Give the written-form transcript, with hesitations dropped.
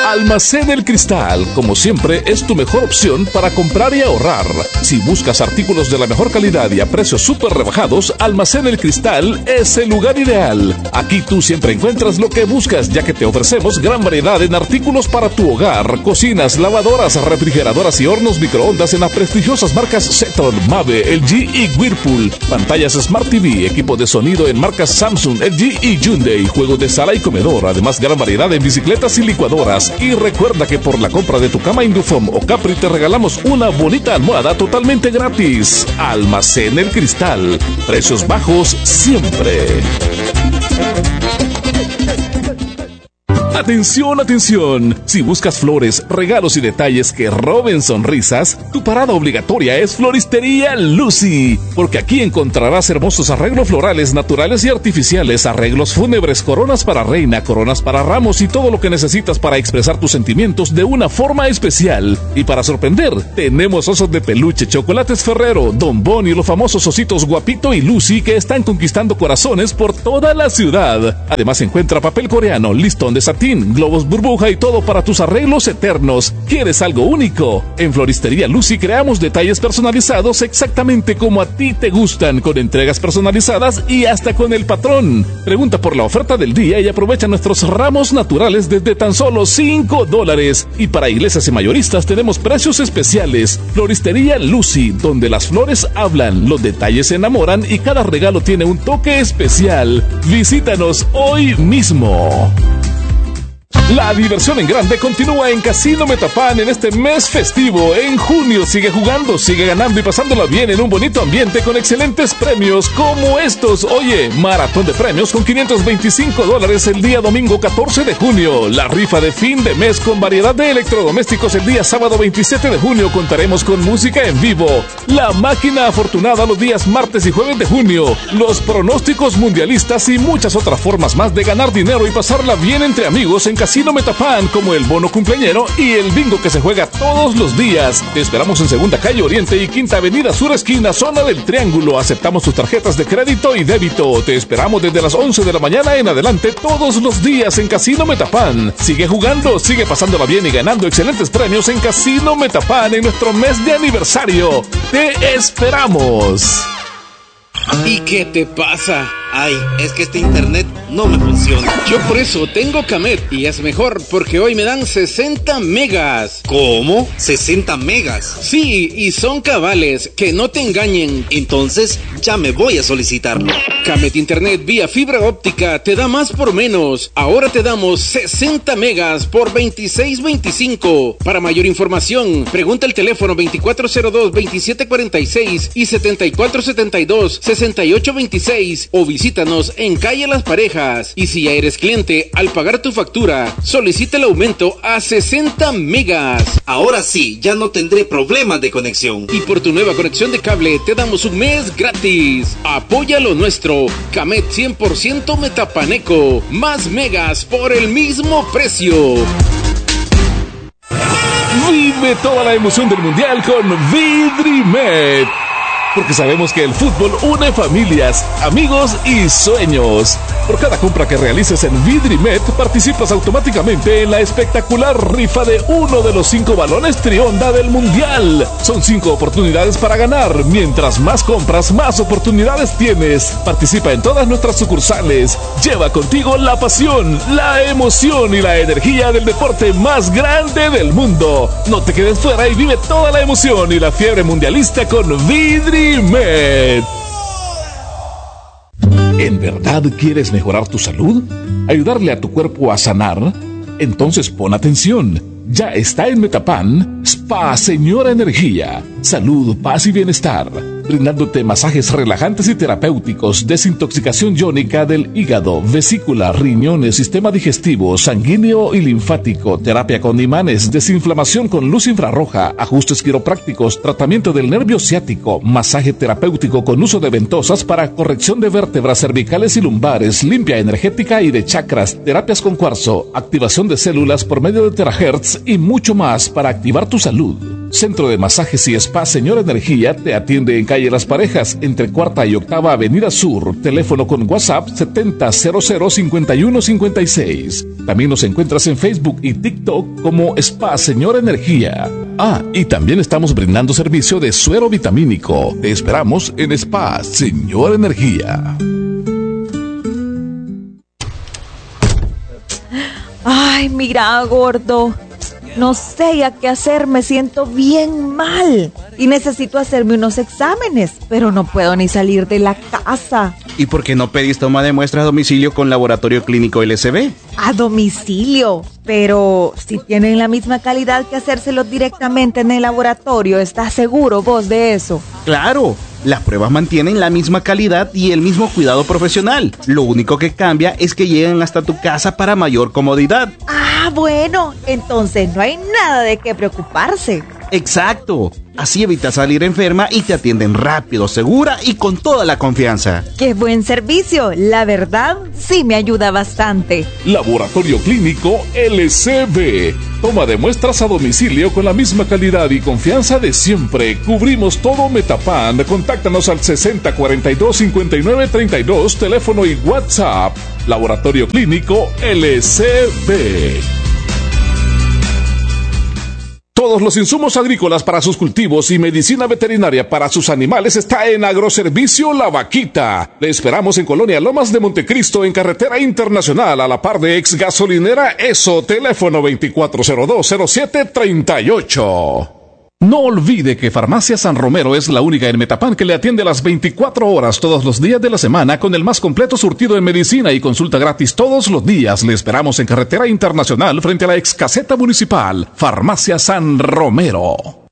Almacén El Cristal, como siempre, es tu mejor opción para comprar y ahorrar. Si buscas artículos de la mejor calidad y a precios súper rebajados, Almacén El Cristal es el lugar ideal. Aquí tú siempre encuentras lo que buscas, ya que te ofrecemos gran variedad en artículos para tu hogar, cocinas, lavadoras, refrigeradoras y hornos microondas en las prestigiosas marcas Seton, Mave, LG y Whirlpool. Pantallas Smart TV, equipo de sonido en marcas Samsung, LG y Hyundai, juegos de sala y comedor, además gran variedad en bicicletas y licuadoras. Y recuerda que por la compra de tu cama Indufom o Capri te regalamos una bonita almohada totalmente gratis. Almacén El Cristal, precios bajos siempre. Atención, atención. Si buscas flores, regalos y detalles que roben sonrisas, tu parada obligatoria es Floristería Lucy, porque aquí encontrarás hermosos arreglos florales naturales y artificiales, arreglos fúnebres, coronas para reina, coronas para ramos y todo lo que necesitas para expresar tus sentimientos de una forma especial. Y para sorprender, tenemos osos de peluche, chocolates Ferrero, Don Bon y los famosos ositos Guapito y Lucy que están conquistando corazones por toda la ciudad. Además encuentra papel coreano, listón de satín, globos burbuja y todo para tus arreglos eternos. ¿Quieres algo único? En Floristería Lucy creamos detalles personalizados exactamente como a ti te gustan, con entregas personalizadas y hasta con el patrón. Pregunta por la oferta del día y aprovecha nuestros ramos naturales desde tan solo $5. Y para iglesias y mayoristas tenemos precios especiales. Floristería Lucy, donde las flores hablan, los detalles se enamoran y cada regalo tiene un toque especial. Visítanos hoy mismo. La diversión en grande continúa en Casino Metapán en este mes festivo. En junio sigue jugando, sigue ganando y pasándola bien en un bonito ambiente con excelentes premios como estos. Oye, maratón de premios con $525 el día domingo 14 de junio. La rifa de fin de mes con variedad de electrodomésticos el día sábado 27 de junio. Contaremos con música en vivo. La máquina afortunada los días martes y jueves de junio. Los pronósticos mundialistas y muchas otras formas más de ganar dinero y pasarla bien entre amigos en Casino Metapán, como el bono cumpleañero y el bingo que se juega todos los días. Te esperamos en Segunda Calle Oriente y Quinta Avenida Sur Esquina, zona del Triángulo. Aceptamos tus tarjetas de crédito y débito. Te esperamos desde las 11 de la mañana en adelante todos los días en Casino Metapán. Sigue jugando, sigue pasándola bien y ganando excelentes premios en Casino Metapán en nuestro mes de aniversario. ¡Te esperamos! ¿Y qué te pasa? Ay, es que este internet no me funciona. Yo por eso tengo Camet y es mejor porque hoy me dan 60 megas. ¿Cómo? ¿60 megas? Sí, y son cabales, que no te engañen. Entonces, ya me voy a solicitarlo. Camet Internet vía fibra óptica te da más por menos. Ahora te damos 60 megas por $26.25. Para mayor información, pregunta el teléfono 2402-2746 y 7472-6826 o visítanos en Calle Las Parejas. Y si ya eres cliente, al pagar tu factura, solicita el aumento a 60 megas. Ahora sí, ya no tendré problemas de conexión. Y por tu nueva conexión de cable, te damos un mes gratis. Apoya lo nuestro. Camet 100% Metapaneco. Más megas por el mismo precio. Vive toda la emoción del Mundial con Vidrimet. Porque sabemos que el fútbol une familias, amigos y sueños. Por cada compra que realices en Vidrimet, participas automáticamente en la espectacular rifa de uno de los 5 balones Trionda del Mundial. Son 5 oportunidades para ganar. Mientras más compras, más oportunidades tienes. Participa en todas nuestras sucursales. Lleva contigo la pasión, la emoción y la energía del deporte más grande del mundo. No te quedes fuera y vive toda la emoción y la fiebre mundialista con Vidrimet. ¿En verdad quieres mejorar tu salud? ¿Ayudarle a tu cuerpo a sanar? Entonces pon atención. Ya está en Metapán Spa Señora Energía. Salud, paz y bienestar. Brindándote masajes relajantes y terapéuticos, desintoxicación iónica del hígado, vesícula, riñones, sistema digestivo, sanguíneo y linfático, terapia con imanes, desinflamación con luz infrarroja, ajustes quiroprácticos, tratamiento del nervio ciático, masaje terapéutico con uso de ventosas para corrección de vértebras cervicales y lumbares, limpia energética y de chakras, terapias con cuarzo, activación de células por medio de terahertz y mucho más para activar tu salud. Centro de Masajes y Spa Señor Energía te atiende en calle Las Parejas, entre 4ª y 8ª Avenida Sur. Teléfono con WhatsApp 70005156. También nos encuentras en Facebook y TikTok como Spa Señor Energía. Y también estamos brindando servicio de suero vitamínico. Te esperamos en Spa Señor Energía. Ay, mira, gordo. No sé ya qué hacer, me siento bien mal. Y necesito hacerme unos exámenes, pero no puedo ni salir de la casa. ¿Y por qué no pedís toma de muestras a domicilio con Laboratorio Clínico LSB? A domicilio, pero si tienen la misma calidad que hacérselos directamente en el laboratorio, ¿estás seguro vos de eso? ¡Claro! Las pruebas mantienen la misma calidad y el mismo cuidado profesional. Lo único que cambia es que llegan hasta tu casa para mayor comodidad. Ah, bueno, entonces no hay nada de qué preocuparse. ¡Exacto! Así evitas salir enferma y te atienden rápido, segura y con toda la confianza. ¡Qué buen servicio! La verdad, sí me ayuda bastante. Laboratorio Clínico LCB. Toma de muestras a domicilio con la misma calidad y confianza de siempre. Cubrimos todo Metapan. Contáctanos al 6042-5932, teléfono y WhatsApp. Laboratorio Clínico LCB. Todos los insumos agrícolas para sus cultivos y medicina veterinaria para sus animales está en Agroservicio La Vaquita. Le esperamos en Colonia Lomas de Montecristo, en Carretera Internacional, a la par de Ex Gasolinera ESO, teléfono 2402-0738. No olvide que Farmacia San Romero es la única en Metapan que le atiende a las 24 horas todos los días de la semana con el más completo surtido en medicina y consulta gratis todos los días. Le esperamos en Carretera Internacional frente a la ex caseta municipal. Farmacia San Romero.